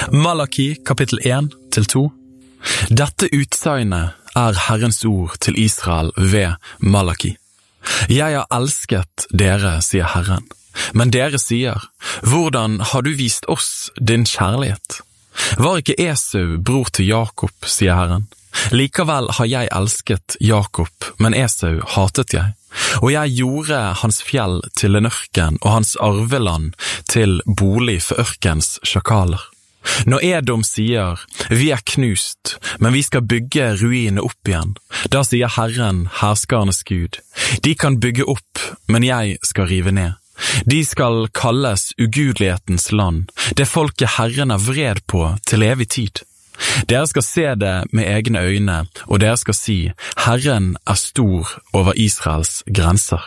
Malaki kapittel 1-2. Dette utsagnet Herrens ord til Israel ved Malaki. Jeg har elsket dere, sier Herren. Men dere sier, hvordan har du vist oss din kjærlighet? Var ikke Esau bror til Jakob, sier Herren. Likevel har jeg elsket Jakob, men Esau hatet jeg. Og jeg gjorde hans fjell til en ørken og hans arveland til bolig for ørkens sjakaler. Når Edom sier, vi knust, men vi skal bygge ruinene opp igjen, da sier Herren, herskernes Gud, de kan bygge opp, men jeg skal rive ned. De skal kalles ugudelighetens land, det folket Herren vred på til evig tid. Dere skal se det med egne øyne, og dere skal si, Herren stor over Israels grenser.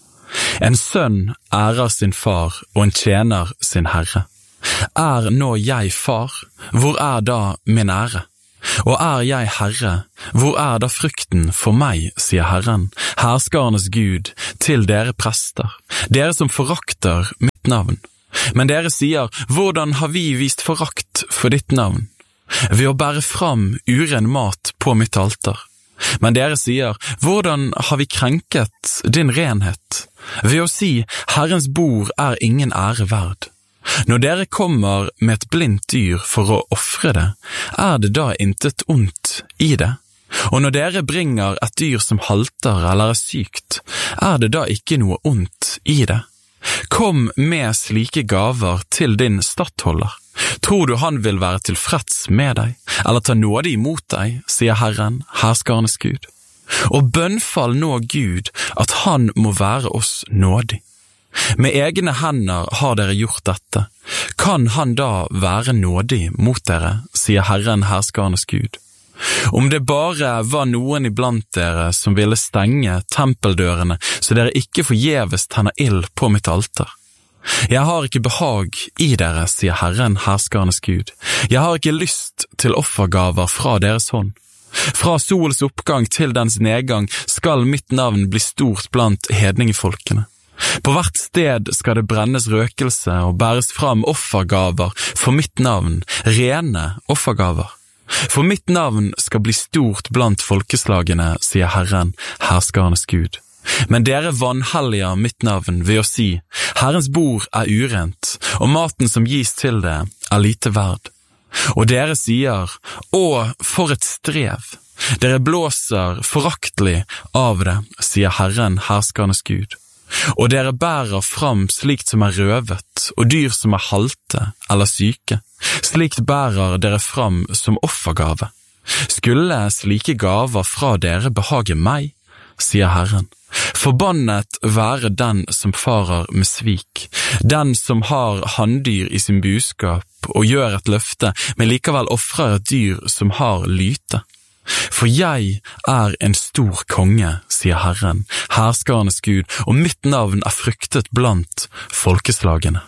En sønn ærer sin far, og en tjener sin herre. Nå jeg far, hvor da min ære? Og jeg herre, hvor da frykten for meg, sier Herren, herskernes Gud, til dere prester, dere som forakter mitt navn. Men dere sier, hvordan har vi vist forakt for ditt navn? Ved å bære fram uren mat på mitt alter. Men dere sier, hvordan har vi krenket din renhet? Ved å si, Herrens bord ingen ære verd. Når dere kommer med et blindt dyr for å offre det, det da intet ondt i det? Og når dere bringer et dyr som halter eller sykt, det da ikke noe ondt i det? Kom med slike gaver til din stattholder. Tror du han vil være tilfreds med deg, eller ta nåde imot deg, sier Herren, herskernes Gud. Og bønnfall nå Gud at han må være oss nådig. Med egne hender har dere gjort dette. Kan han da være nådig mot dere, sier Herren, herskernes Gud. Om det bare var noen iblant dere som ville stenge tempeldørene, så dere ikke forgjeves tenner ild på mitt alter. Jeg har ikke behag i dere, sier Herren, herskernes Gud. Jeg har ikke lyst til offergaver fra deres hånd. Fra solens oppgang til dens nedgang skal mitt navn bli stort blant hedningefolkene. På hvert sted skal det brennes røkelse og bæres fram offergaver for mitt navn, rene offergaver. For mitt navn skal bli stort blant folkeslagene, sier Herren, herskernes Gud. Men dere vanhelliger mitt navn ved å si, Herrens bord urent, og maten som gis til det lite verd. Og dere sier, for et strev! Dere blåser foraktelig av det, sier Herren, herskernes Gud. Og dere bærer fram slikt som røvet, og dyr som halte eller syke. Slikt bærer dere fram som offergave. Skulle slike gaver fra dere behage meg, sier Herren. Forbannet være den som farer med svik, den som har handdyr i sin buskap og gjør et løfte, men likevel offrer et dyr som har lyte. For jeg en stor konge, sier Herren, herskernes Gud, og mitt navn fryktet blant folkeslagene.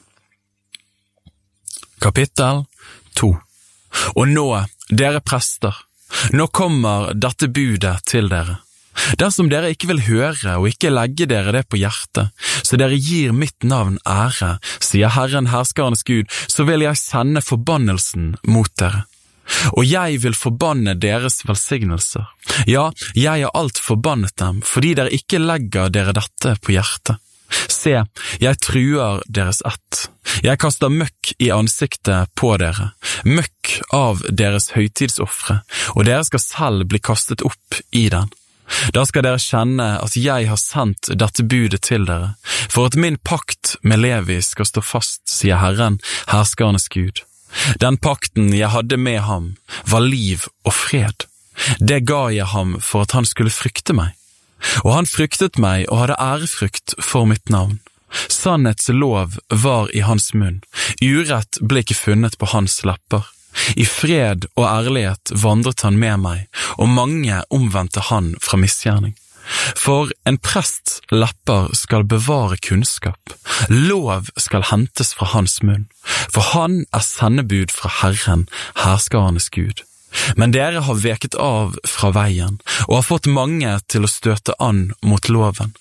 Kapittel 2. Og nå, dere prester, nå kommer dette budet til dere. Dersom dere ikke vil høre og ikke legge dere det på hjertet, så dere gir mitt navn ære, sier Herren, herskernes Gud, så vil jeg sende forbannelsen mot dere. Og jeg vil forbanne deres velsignelser. Ja, jeg har alt forbannet dem, fordi dere ikke legger dere dette på hjertet. Se, jeg truer deres ett. Jeg kaster møkk i ansiktet på dere, møkk av deres høytidsoffre, og dere skal selv bli kastet opp i den. Da skal dere kjenne at jeg har sendt dette budet til dere, for at min pakt med Levi skal stå fast, sier Herren, herskernes Gud. Den pakten jeg hadde med ham var liv og fred. Det ga jeg ham for at han skulle frykte meg. Og han fryktet meg og hadde ærefrykt for mitt navn. Sannhetslov var i hans munn, urett ble ikke funnet på hans lepper. I fred og ærlighet vandret han med meg, og mange omvendte han fra misgjerning. For en prests lepper skal bevare kunnskap, lov skal hentes fra hans munn, for han sendebud fra Herren, herskernes Gud. Men dere har veket av fra veien, og har fått mange til å støte an mot loven.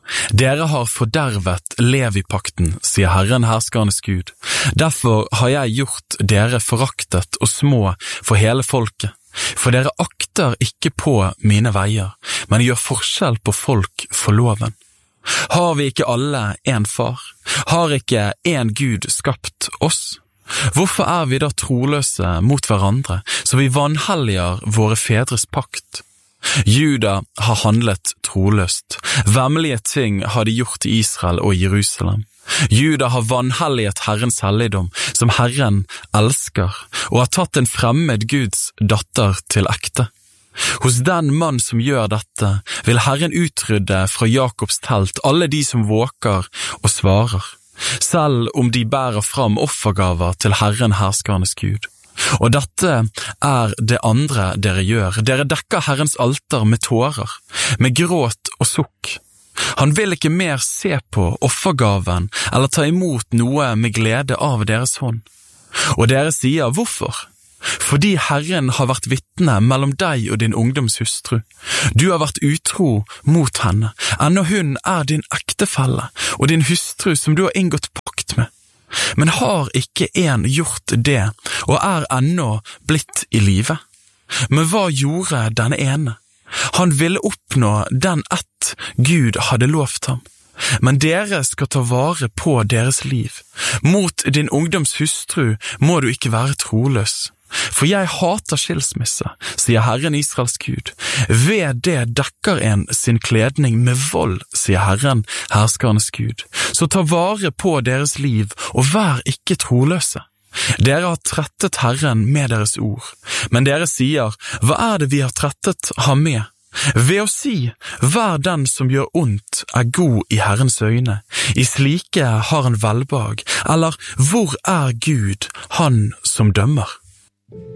Dere har fordervet Levi-pakten, sier Herren herskernes Gud. Derfor har jeg gjort dere foraktet og små for hele folket. For dere akter ikke på mine veier, men gjør forskjell på folk for loven. Har vi ikke alle en far? Har ikke en Gud skapt oss? Hvorfor er vi da troløse mot hverandre, så vi vanhelliger våre fedres pakt? Juda har handlet troløst. Vemmelige ting har de gjort i Israel og Jerusalem. Juda har vanhelliget Herrens helligdom, som Herren elsker, og har tatt en fremmed Guds datter til ekte. Hos den mann som gjør dette, vil Herren utrydde fra Jakobs telt alle de som våker og svarer, selv om de bærer fram offergaver til Herren herskernes Gud. Og dette er det andre dere gjør. Dere dekker Herrens alter med tårer, med gråt og sukk. Han vil ikke mer se på offergaven eller ta imot noe med glede av deres hånd. Og dere sier, hvorfor? Fordi Herren har vært vitne mellom deg og din ungdoms hustru. Du har vært utro mot henne, ennå hun er din ektefelle og din hustru som du har inngått pakt med. Men har ikke en gjort det, og er ennå blitt i live? Men hva gjorde denne ene? Han ville oppnå den ett Gud hadde lovt ham. Men dere skal ta vare på deres liv. Mot din ungdoms hustru må du ikke være troløs. For jeg hater skilsmisse, sier Herren Israels Gud. Ved det dekker en sin kledning med vold, sier Herren herskernes Gud. Så ta vare på deres liv, og vær ikke troløse. Dere har trettet Herren med deres ord, men dere sier, hva er det vi har trettet ham med? Ved å si, hver den som gjør ondt er god i Herrens øyne, i slike har han velbehag, eller hvor er Gud, han som dømmer?